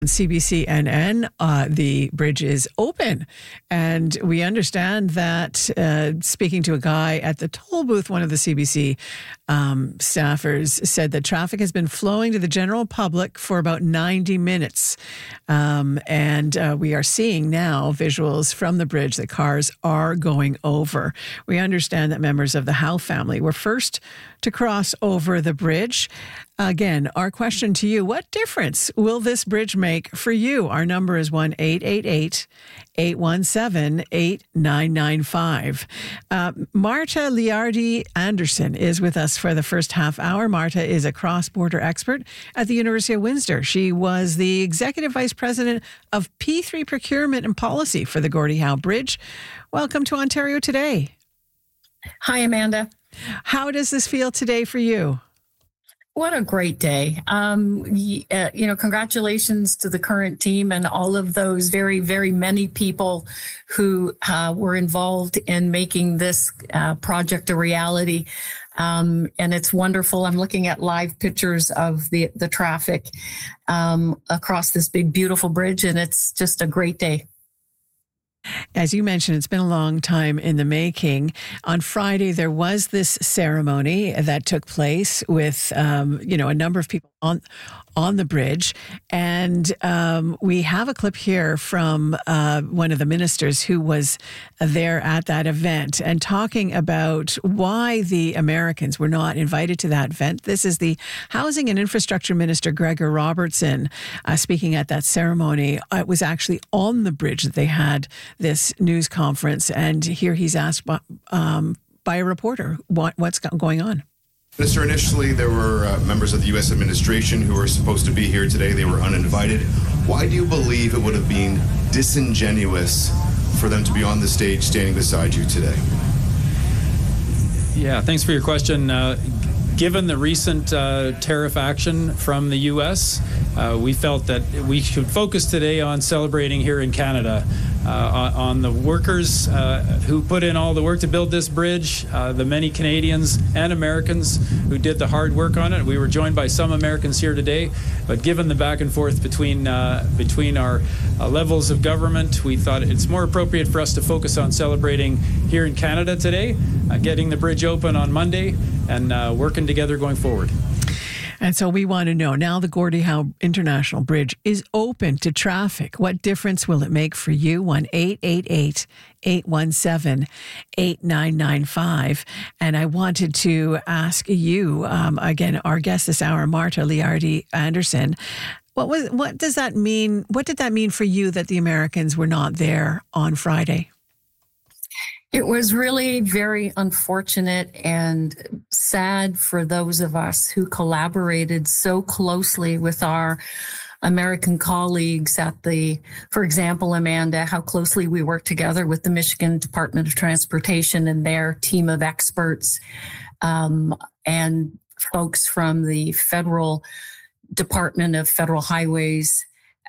CBCNN, the bridge is open. And we understand that speaking to a guy at the toll booth, one of the CBC staffers said that traffic has been flowing to the general public for about 90 minutes. And we are seeing now visuals from the bridge that cars are going over. We understand that members of the Howe family were first to cross over the bridge. Again, our question to you, what difference will this bridge make for you? Our number is 1-888-817-8995. Marta Liardi Anderson is with us for the first half hour. Marta is a cross-border expert at the University of Windsor. She was the Executive Vice President of P3 Procurement and Policy for the Gordie Howe Bridge. Welcome to Ontario Today. Hi, Amanda. How does this feel today for you? What a great day. Congratulations to the current team and all of those very, very many people who were involved in making this project a reality. And it's wonderful. I'm looking at live pictures of the traffic across this big, beautiful bridge, and it's just a great day. As you mentioned, it's been a long time in the making. On Friday, there was this ceremony that took place with, a number of people on the bridge. And we have a clip here from one of the ministers who was there at that event and talking about why the Americans were not invited to that event. This is the Housing and Infrastructure Minister, Gregor Robertson, speaking at that ceremony. It was actually on the bridge that they had this news conference. And here he's asked by a reporter what's going on. Minister, initially there were members of the U.S. administration who were supposed to be here today. They were uninvited. Why do you believe it would have been disingenuous for them to be on the stage standing beside you today? Yeah, thanks for your question. Given the recent tariff action from the U.S., we felt that we should focus today on celebrating here in Canada, on the workers who put in all the work to build this bridge, the many Canadians and Americans who did the hard work on it. We were joined by some Americans here today, but given the back and forth between our levels of government, we thought it's more appropriate for us to focus on celebrating here in Canada today, getting the bridge open on Monday, and working together going forward. And so we want to know, now the Gordie Howe International Bridge is open to traffic. What difference will it make for you? 1-888-817-8995. And I wanted to ask you, again, our guest this hour, Marta Liardi Anderson, what does that mean? What did that mean for you that the Americans were not there on Friday? It was really very unfortunate and sad for those of us who collaborated so closely with our American colleagues for example, Amanda, how closely we worked together with the Michigan Department of Transportation and their team of experts, and folks from the Federal Department of Federal Highways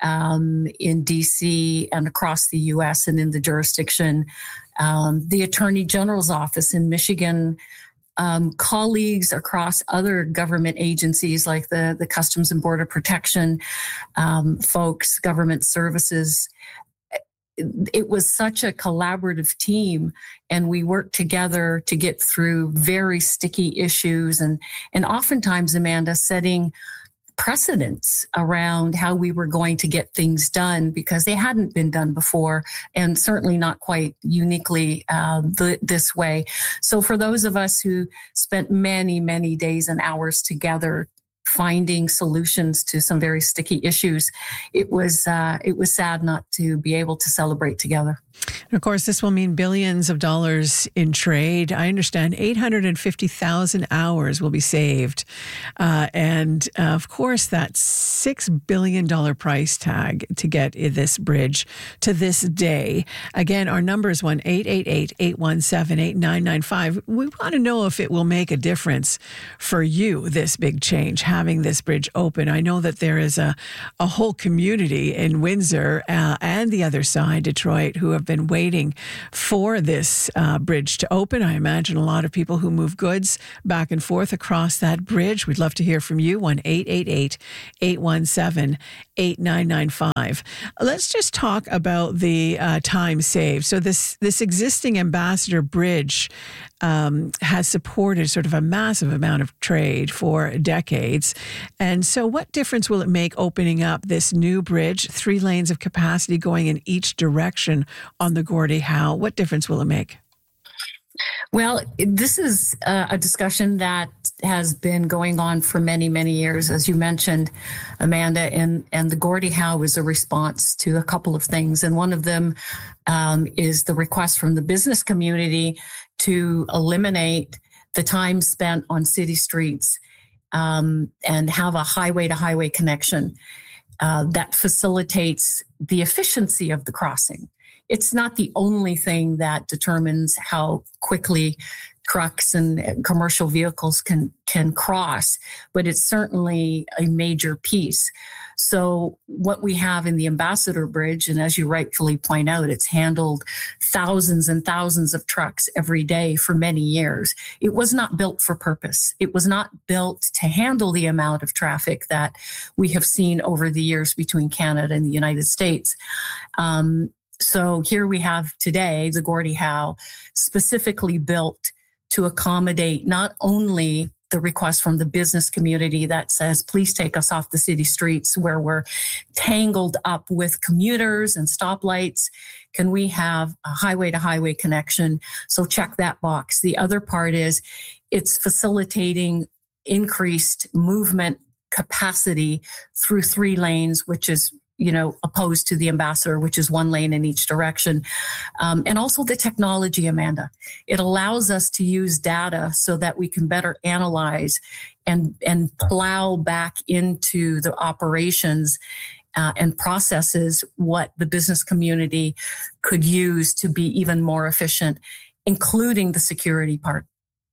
in DC and across the U.S. and in the jurisdiction. The Attorney General's office in Michigan, colleagues across other government agencies like the Customs and Border Protection folks, government services. It was such a collaborative team, and we worked together to get through very sticky issues and oftentimes, Amanda, setting precedents around how we were going to get things done because they hadn't been done before, and certainly not quite uniquely this way. So for those of us who spent many, many days and hours together finding solutions to some very sticky issues, it was sad not to be able to celebrate together. And of course, this will mean billions of dollars in trade. I understand 850,000 hours will be saved. And of course, that $6 billion price tag to get this bridge to this day. Again, our number is 1-888-817-8995. We want to know if it will make a difference for you, this big change, having this bridge open. I know that there is a whole community in Windsor and the other side, Detroit, who have have been waiting for this bridge to open. I imagine a lot of people who move goods back and forth across that bridge. We'd love to hear from you. 1-888-817-8995. Let's just talk about the time saved. So this existing Ambassador Bridge has supported sort of a massive amount of trade for decades. And so what difference will it make opening up this new bridge, 3 lanes of capacity going in each direction on the Gordie Howe? What difference will it make? Well, this is a discussion that has been going on for many, many years, as you mentioned, Amanda, and the Gordie Howe is a response to a couple of things. And one of them is the request from the business community to eliminate the time spent on city streets and have a highway-to-highway connection that facilitates the efficiency of the crossing. It's not the only thing that determines how quickly trucks and commercial vehicles can cross, but it's certainly a major piece. So what we have in the Ambassador Bridge, and as you rightfully point out, it's handled thousands and thousands of trucks every day for many years. It was not built for purpose. It was not built to handle the amount of traffic that we have seen over the years between Canada and the United States. So here we have today the Gordie Howe, specifically built to accommodate not only the request from the business community that says, please take us off the city streets where we're tangled up with commuters and stoplights. Can we have a highway-to-highway connection? So check that box. The other part is it's facilitating increased movement capacity through 3 lanes, which is opposed to the Ambassador, which is 1 lane in each direction. And also the technology, Amanda. It allows us to use data so that we can better analyze and plow back into the operations and processes what the business community could use to be even more efficient, including the security part.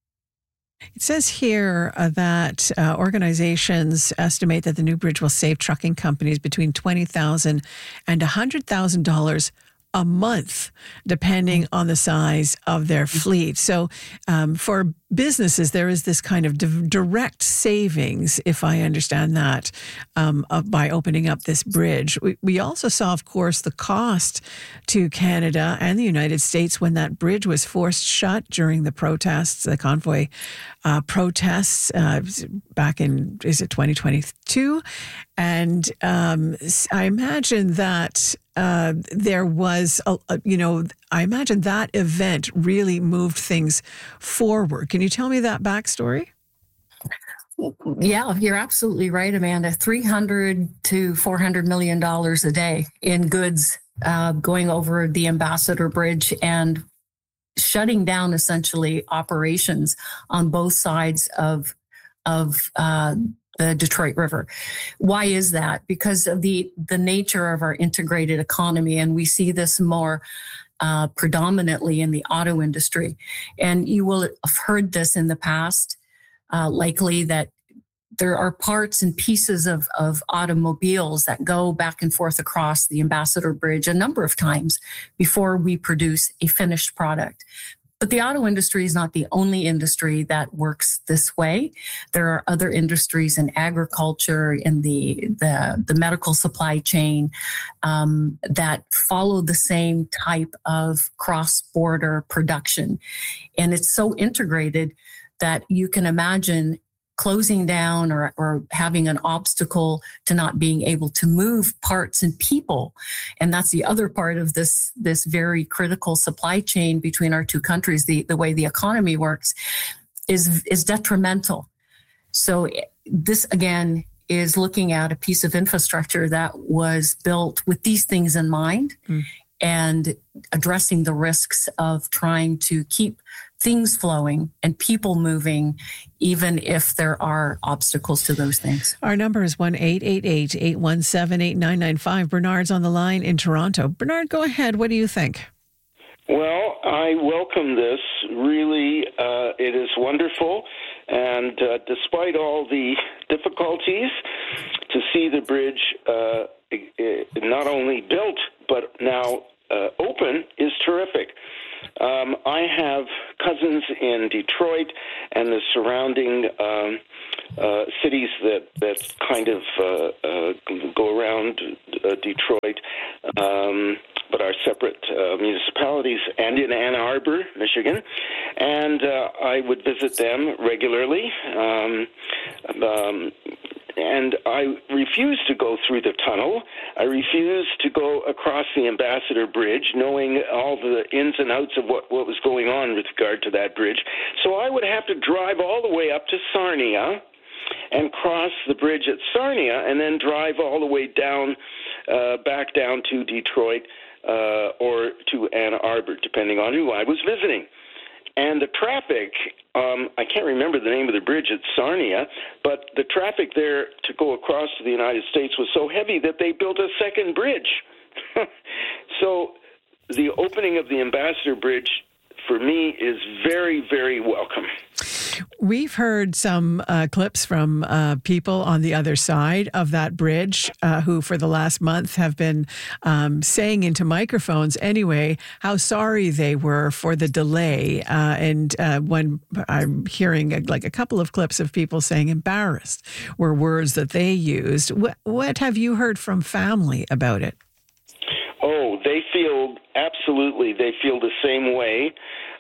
It says here that organizations estimate that the new bridge will save trucking companies between $20,000 and $100,000 a month, depending on the size of their fleet. So for businesses, there is this kind of direct savings, if I understand that, by opening up this bridge. We also saw, of course, the cost to Canada and the United States when that bridge was forced shut during the protests, the convoy protests back in, is it 2022? And I imagine that there was, I imagine that event really moved things forward. Can you tell me that backstory? Yeah, you're absolutely right, Amanda. $300 to $400 million a day in goods going over the Ambassador Bridge and shutting down essentially operations on both sides of the Detroit River. Why is that? Because of the nature of our integrated economy, and we see this more predominantly in the auto industry. And you will have heard this in the past, likely, that there are parts and pieces of automobiles that go back and forth across the Ambassador Bridge a number of times before we produce a finished product. But the auto industry is not the only industry that works this way. There are other industries in agriculture, in the medical supply chain that follow the same type of cross-border production. And it's so integrated that you can imagine closing down or having an obstacle to not being able to move parts and people. And that's the other part of this very critical supply chain between our two countries. The way the economy works is detrimental. So this, again, is looking at a piece of infrastructure that was built with these things in mind and addressing the risks of trying to keep things flowing and people moving, even if there are obstacles to those things. Our number is 1-888-817-8995. Bernard's on the line in Toronto. Bernard, go ahead. What do you think? Well, I welcome this. Really, it is wonderful. And despite all the difficulties, to see the bridge not only built but now open is terrific. I have cousins in Detroit and the surrounding cities that kind of go around Detroit, but are separate municipalities, and in Ann Arbor, Michigan. And I would visit them regularly. And I refused to go through the tunnel. I refused to go across the Ambassador Bridge, knowing all the ins and outs of what was going on with regard to that bridge. So I would have to drive all the way up to Sarnia and cross the bridge at Sarnia and then drive all the way down, back down to Detroit or to Ann Arbor, depending on who I was visiting. And the traffic, I can't remember the name of the bridge at Sarnia, but the traffic there to go across to the United States was so heavy that they built a second bridge. So the opening of the Ambassador Bridge, for me, is very, very welcome. We've heard some clips from people on the other side of that bridge who for the last month have been saying into microphones anyway how sorry they were for the delay. And when I'm hearing like a couple of clips of people saying embarrassed were words that they used. What have you heard from family about it? Oh, they feel the same way.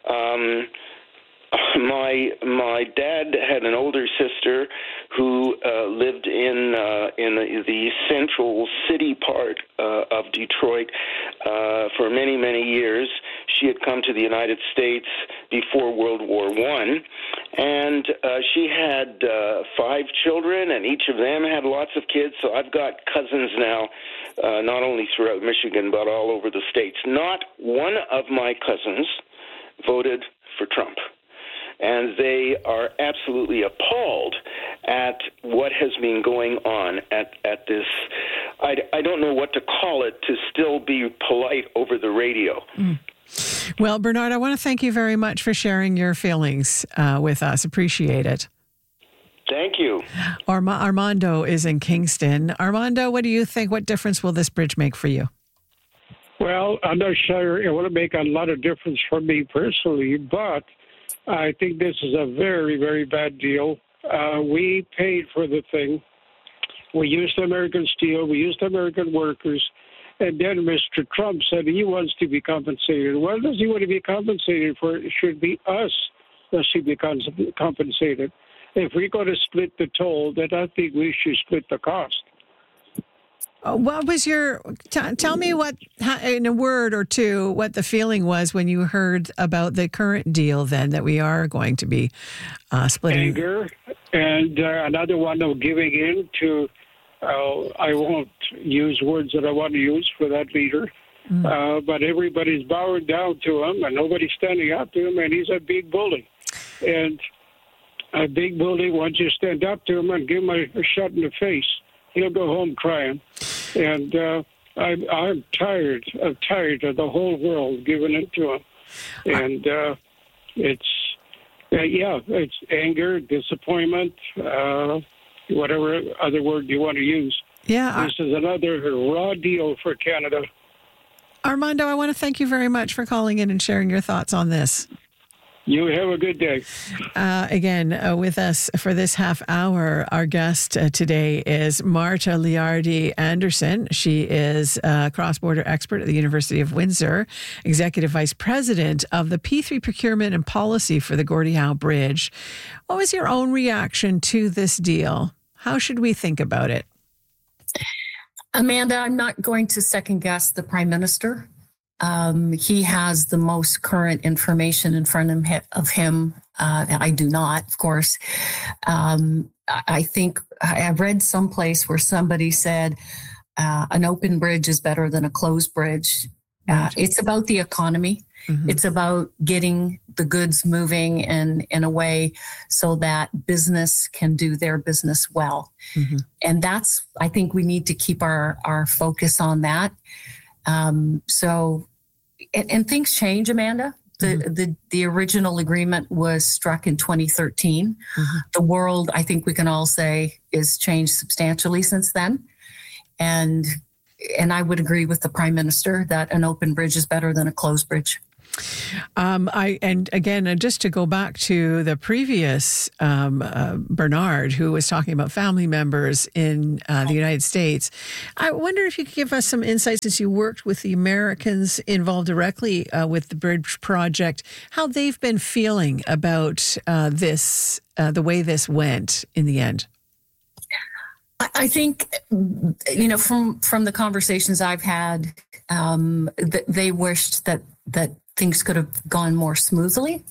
My dad had an older sister who lived in the central city part of Detroit for many, many years. She had come to the United States before World War I, and she had 5 children, and each of them had lots of kids. So I've got cousins now, not only throughout Michigan, but all over the states. Not one of my cousins voted for Trump. And they are absolutely appalled at what has been going on at this. I don't know what to call it to still be polite over the radio. Well, Bernard, I want to thank you very much for sharing your feelings with us. Appreciate it. Thank you. Armando is in Kingston. Armando, what do you think? What difference will this bridge make for you? Well, I'm not sure it will make a lot of difference for me personally, but I think this is a very, very bad deal. We paid for the thing. We used American steel. We used American workers. And then Mr. Trump said he wants to be compensated. What does he want to be compensated for? It should be us that should be compensated. If we're going to split the toll, then I think we should split the cost. What was your, tell me what, in a word or two, what the feeling was when you heard about the current deal then that we are going to be splitting? Anger, and another one of giving in to, I won't use words that I want to use for that leader, but everybody's bowing down to him and nobody's standing up to him, and he's a big bully. And a big bully, once you stand up to him and give him a shot in the face, he'll go home crying. And I'm tired of the whole world giving it to him. And it's anger, disappointment, whatever other word you want to use. Yeah. This is another raw deal for Canada. Armando, I want to thank you very much for calling in and sharing your thoughts on this. You have a good day. Again, with us for this half hour, our guest today is Marta Liardi Anderson. She is a cross-border expert at the University of Windsor, Executive Vice President of the P3 Procurement and Policy for the Gordie Howe Bridge. What was your own reaction to this deal? How should we think about it? Amanda, I'm not going to second guess the Prime Minister. He has the most current information in front of him. I do not, of course. I think I read someplace where somebody said an open bridge is better than a closed bridge. It's about the economy. Mm-hmm. It's about getting the goods moving in a way so that business can do their business well. Mm-hmm. And that's, I think we need to keep our focus on that. And things change, Amanda. The original agreement was struck in 2013. Mm-hmm. The world, I think we can all say, is changed substantially since then. And and I would agree with the Prime Minister that an open bridge is better than a closed bridge. And again, just to go back to the previous Bernard, who was talking about family members in the United States, I wonder if you could give us some insights, as you worked with the Americans involved directly with the bridge project, how they've been feeling about this, the way this went in the end. I think, from the conversations I've had, they wished that things could have gone more smoothly.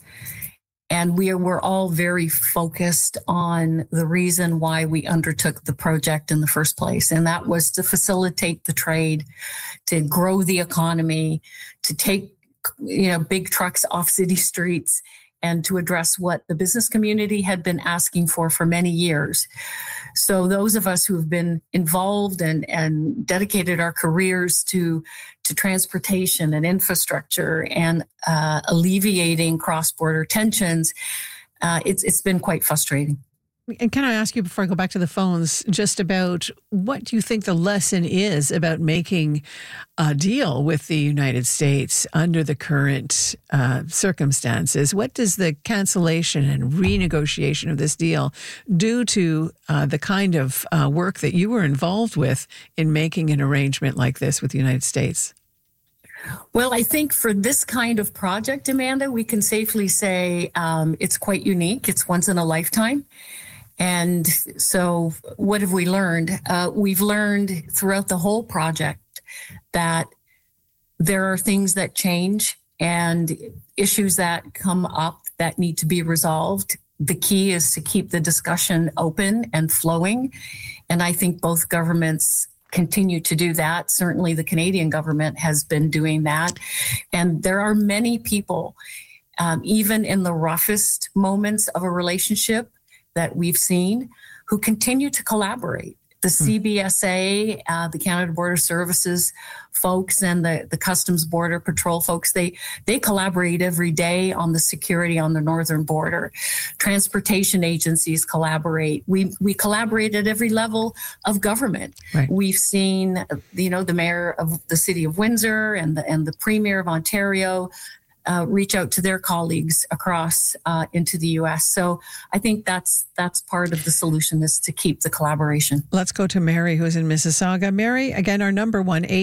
And we're all very focused on the reason why we undertook the project in the first place. And that was to facilitate the trade, to grow the economy, to take, big trucks off city streets, and to address what the business community had been asking for many years. So those of us who have been involved and dedicated our careers to transportation and infrastructure and alleviating cross-border tensions, it's been quite frustrating. And can I ask you, before I go back to the phones, just about what do you think the lesson is about making a deal with the United States under the current circumstances? What does the cancellation and renegotiation of this deal do to the kind of work that you were involved with in making an arrangement like this with the United States? Well, I think for this kind of project, Amanda, we can safely say it's quite unique. It's once in a lifetime. And so what have we learned? We've learned throughout the whole project that there are things that change and issues that come up that need to be resolved. The key is to keep the discussion open and flowing. And I think both governments continue to do that. Certainly the Canadian government has been doing that. And there are many people, even in the roughest moments of a relationship, that we've seen, who continue to collaborate. The CBSA, the Canada Border Services folks, and the Customs Border Patrol folks, they collaborate every day on the security on the northern border. Transportation agencies collaborate. We collaborate at every level of government. Right. We've seen, the mayor of the city of Windsor and the premier of Ontario reach out to their colleagues across into the U.S. So I think that's part of the solution, is to keep the collaboration. Let's go to Mary, who's in Mississauga. Mary, again, our number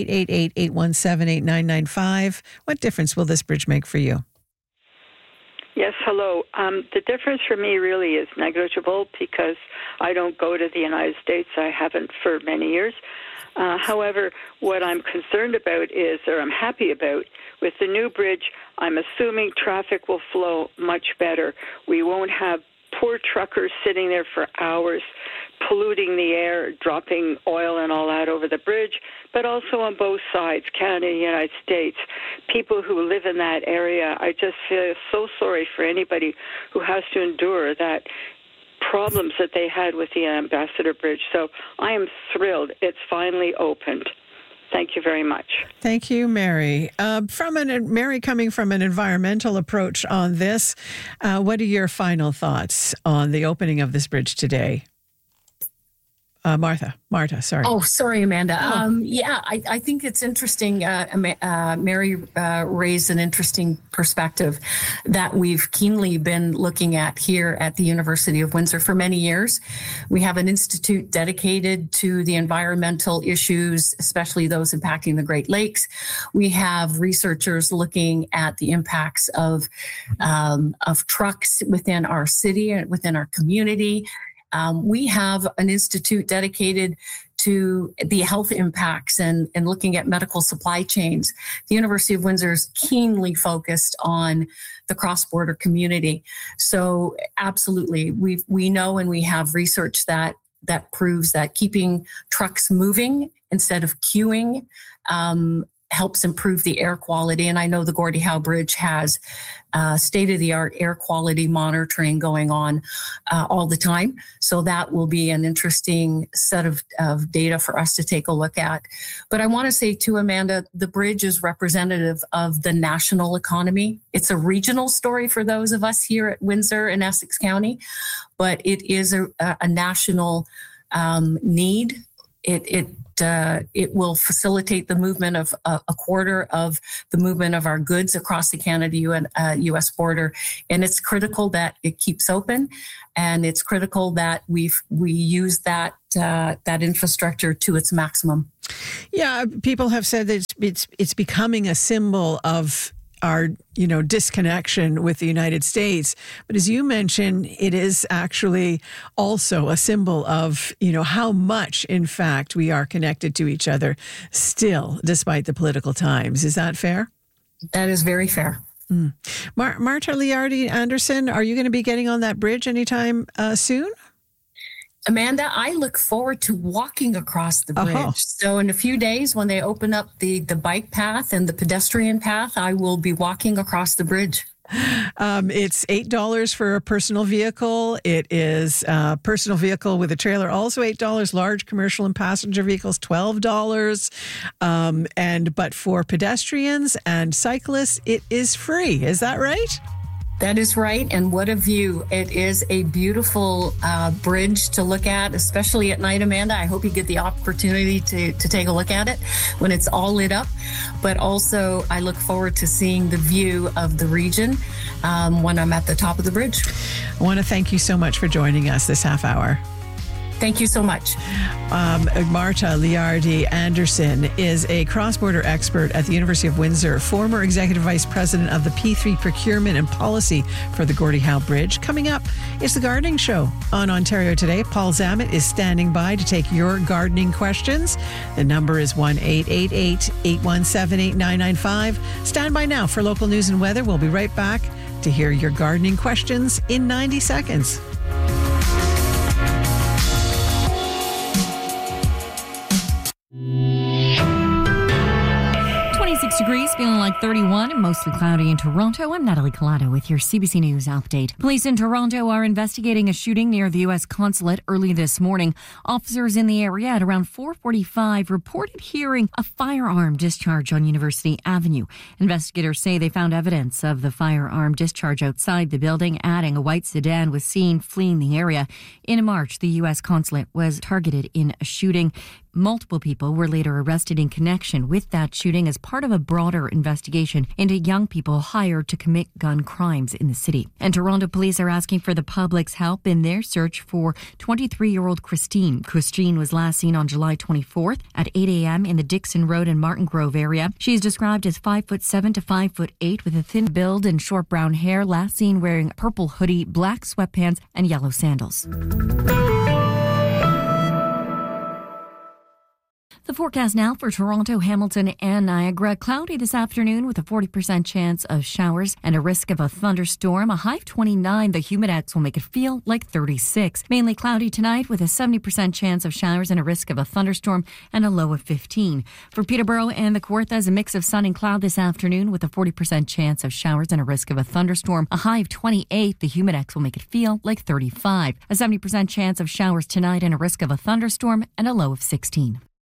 1-888-817-8995. What difference will this bridge make for you? Yes, hello. The difference for me really is negligible because I don't go to the United States. I haven't for many years. However, what I'm concerned about is, or I'm happy about, with the new bridge, I'm assuming traffic will flow much better. We won't have poor truckers sitting there for hours, polluting the air, dropping oil and all that over the bridge, but also on both sides, Canada and the United States. People who live in that area, I just feel so sorry for anybody who has to endure that problems that they had with the Ambassador Bridge. So I am thrilled it's finally opened. Thank you very much. Thank you, Mary. Mary, coming from an environmental approach on this, what are your final thoughts on the opening of this bridge today? Martha, sorry. Oh, sorry, Amanda. I think it's interesting. Mary raised an interesting perspective that we've keenly been looking at here at the University of Windsor for many years. We have an institute dedicated to the environmental issues, especially those impacting the Great Lakes. We have researchers looking at the impacts of trucks within our city and within our community. We have an institute dedicated to the health impacts and looking at medical supply chains. The University of Windsor is keenly focused on the cross-border community. So absolutely, we know and we have research that proves that keeping trucks moving instead of queuing helps improve the air quality. And I know the Gordie Howe Bridge has state-of-the-art air quality monitoring going on all the time. So that will be an interesting set of data for us to take a look at. But I want to say too, Amanda, the bridge is representative of the national economy. It's a regional story for those of us here at Windsor and Essex County, but it is a national need. It it will facilitate the movement of a quarter of the movement of our goods across the Canada-U.S. border. And it's critical that it keeps open, and it's critical that we use that infrastructure to its maximum. Yeah, people have said that it's becoming a symbol of our, disconnection with the United States. But as you mentioned, it is actually also a symbol of, how much, in fact, we are connected to each other still, despite the political times. Is that fair? That is very fair. Marta Liardi Anderson, are you going to be getting on that bridge anytime soon? Amanda, I look forward to walking across the bridge. So in a few days, when they open up the bike path and the pedestrian path, I will be walking across the bridge. It's $8 for a personal vehicle. It is a personal vehicle with a trailer, also $8. Large commercial and passenger vehicles, $12. But for pedestrians and cyclists, it is free. Is that right? That is right. And what a view. It is a beautiful bridge to look at, especially at night, Amanda. I hope you get the opportunity to take a look at it when it's all lit up. But also, I look forward to seeing the view of the region when I'm at the top of the bridge. I want to thank you so much for joining us this half hour. Thank you so much. Marta Liardi Anderson is a cross-border expert at the University of Windsor, former executive vice president of the P3 Procurement and Policy for the Gordie Howe Bridge. Coming up, it's the Gardening Show on Ontario Today. Paul Zammit is standing by to take your gardening questions. The number is 1-888-817-8995. Stand by now for local news and weather. We'll be right back to hear your gardening questions in 90 seconds. 26 degrees, feeling like 31, and mostly cloudy in Toronto. I'm Natalie Collado with your CBC News update. Police in Toronto are investigating a shooting near the U.S. consulate early this morning. Officers in the area at around 4:45 reported hearing a firearm discharge on University Avenue. Investigators say they found evidence of the firearm discharge outside the building, adding a white sedan was seen fleeing the area. In March, the U.S. consulate was targeted in a shooting. Multiple people were later arrested in connection with that shooting as part of a broader investigation into young people hired to commit gun crimes in the city. And Toronto police are asking for the public's help in their search for 23-year-old Christine. Christine was last seen on July 24th at 8 a.m. in the Dixon Road and Martin Grove area. She is described as 5'7" to 5'8" with a thin build and short brown hair, last seen wearing a purple hoodie, black sweatpants, and yellow sandals. The forecast now for Toronto, Hamilton, and Niagara. Cloudy this afternoon with a 40% chance of showers and a risk of a thunderstorm. A high of 29. The humidex will make it feel like 36. Mainly cloudy tonight with a 70% chance of showers and a risk of a thunderstorm and a low of 15. For Peterborough and the Kawarthas, a mix of sun and cloud this afternoon with a 40% chance of showers and a risk of a thunderstorm. A high of 28. The humidex will make it feel like 35. A 70% chance of showers tonight and a risk of a thunderstorm and a low of 16.